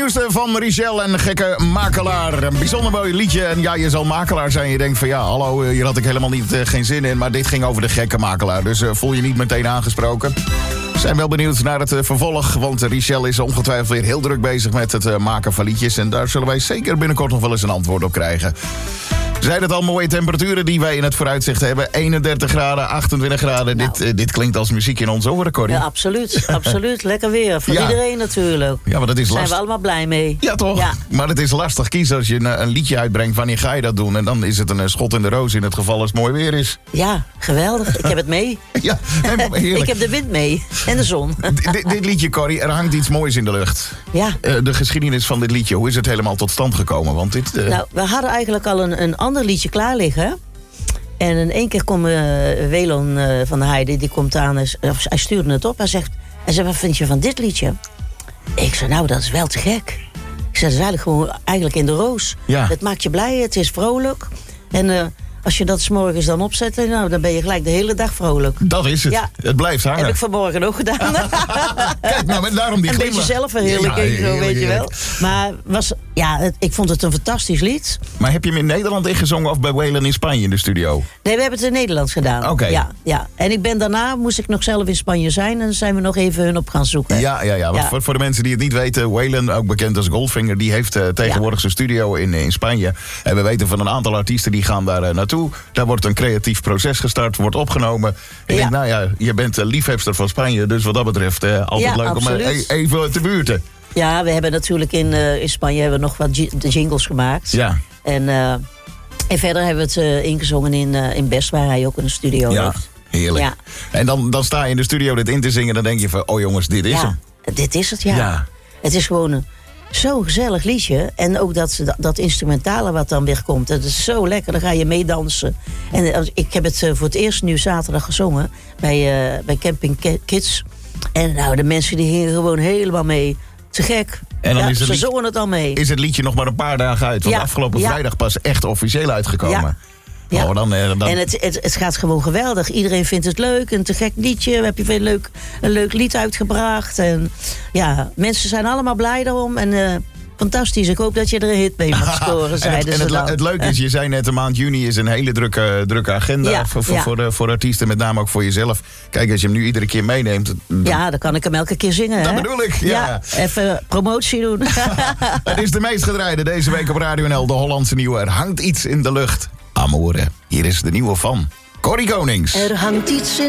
nieuwste van Richelle en Gekke Makelaar. Een bijzonder mooi liedje. En ja, je zal makelaar zijn. Je denkt van ja, hallo, hier had ik helemaal geen zin in. Maar dit ging over de Gekke Makelaar. Dus voel je niet meteen aangesproken. We zijn wel benieuwd naar het vervolg. Want Richelle is ongetwijfeld weer heel druk bezig met het maken van liedjes. En daar zullen wij zeker binnenkort nog wel eens een antwoord op krijgen. Zijn het al mooie temperaturen die wij in het vooruitzicht hebben? 31 graden, 28 graden. Nou. Dit klinkt als muziek in ons oren, Corrie. Ja, absoluut. Absoluut. Lekker weer. Voor iedereen natuurlijk. Ja, maar dat is lastig. Zijn we allemaal blij mee. Ja, toch? Ja. Maar het is lastig kiezen als je een liedje uitbrengt. Wanneer ga je dat doen? En dan is het een schot in de roos in het geval als het mooi weer is. Ja, geweldig. Ik heb het mee. Ja, ik heb de wind mee. En de zon. Dit liedje, Corrie, er hangt iets moois in de lucht. Ja. De geschiedenis van dit liedje. Hoe is het helemaal tot stand gekomen? Want dit, Nou, we hadden eigenlijk al een ander liedje klaar liggen. En in één keer komt Welon van de Heide, die komt aan. Hij stuurde het op. Hij zei, wat vind je van dit liedje? Ik zei, nou, dat is wel te gek. Ik zei, dat is eigenlijk in de roos. Ja. Het maakt je blij, het is vrolijk. En als je dat 's morgens dan opzet, nou, dan ben je gelijk de hele dag vrolijk. Dat is het. Ja. Het blijft hangen. Heb ik vanmorgen ook gedaan. Kijk, nou, daarom die een beetje zelfverheerlijking, heerlijk, weet je wel. Maar ik vond het een fantastisch lied. Maar heb je hem in Nederland ingezongen of bij Waylon in Spanje in de studio? Nee, we hebben het in Nederlands gedaan. Oké. Ja. En daarna moest ik nog zelf in Spanje zijn. En dan zijn we nog even hun op gaan zoeken. Ja. Want voor de mensen die het niet weten, Waylon, ook bekend als Goldfinger, die heeft tegenwoordig zijn studio in Spanje. En we weten van een aantal artiesten die gaan daar naartoe. Daar wordt een creatief proces gestart, wordt opgenomen. Ik denk, nou ja, je bent liefhebster van Spanje, dus wat dat betreft altijd leuk absoluut. om even te buurten. Ja, we hebben natuurlijk in Spanje hebben we nog wat jingles gemaakt. Ja. En verder hebben we het ingezongen in Best, waar hij ook een studio heeft. Heerlijk. Ja. En dan sta je in de studio dit in te zingen, dan denk je van, oh jongens, dit is hem. Dit is het, ja. Het is gewoon zo'n gezellig liedje. En ook dat instrumentale wat dan weer komt. Dat is zo lekker, dan ga je meedansen. En ik heb het voor het eerst nu zaterdag gezongen bij Camping Kids. En nou, de mensen die gingen gewoon helemaal mee. Te gek. En dan ze zongen het al mee. Is het liedje nog maar een paar dagen uit? Want afgelopen vrijdag pas echt officieel uitgekomen. Ja. Dan... En het gaat gewoon geweldig. Iedereen vindt het leuk. Een te gek liedje. We hebben een leuk lied uitgebracht. En ja, mensen zijn allemaal blij daarom. En fantastisch. Ik hoop dat je er een hit mee mag scoren. Het leuke is, je zei net, de maand juni is een hele drukke agenda voor artiesten. Met name ook voor jezelf. Kijk, als je hem nu iedere keer meeneemt... dan kan ik hem elke keer zingen. Dat bedoel ik, ja. Even promotie doen. Het is de meest gedraaide deze week op Radio NL. De Hollandse nieuwe. Er hangt iets in de lucht. Amore. Hier is de nieuwe van Corrie Konings. Er hangt iets in